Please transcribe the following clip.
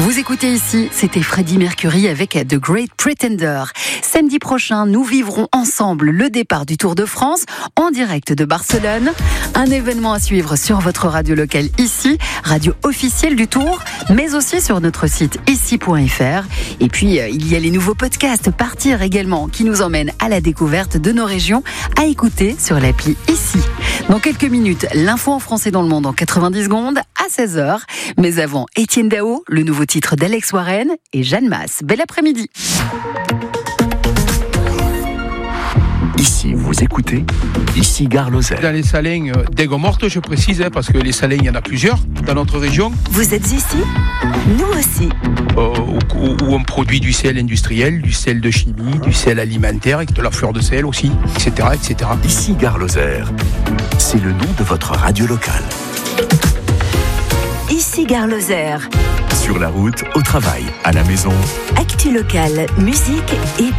Vous écoutez ici, c'était Freddie Mercury avec The Great Pretender. Samedi prochain, nous vivrons ensemble le départ du Tour de France en direct de Barcelone. Un événement à suivre sur votre radio locale ici, radio officielle du Tour, mais aussi sur notre site ici.fr. Et puis, il y a les nouveaux podcasts Partir également qui nous emmènent à la découverte de nos régions à écouter sur l'appli Ici. Dans quelques minutes, l'info en français dans le monde en 90 secondes à 16h. Mais avant, Étienne Dao, le nouveau titre d'Alex Warren et Jeanne Masse. Bel après-midi. Ici, vous écoutez, ici Gare Lozère. Dans les salins d'Aigues-Mortes, je précise, parce que les salins, il y en a plusieurs dans notre région. Vous êtes ici ? Nous aussi. Où on produit du sel industriel, du sel de chimie, du sel alimentaire, avec de la fleur de sel aussi, etc. etc. Ici Gare Lozère, c'est le nom de votre radio locale. Ici Gare Lozère. Sur la route, au travail, à la maison. Actu locale, musique et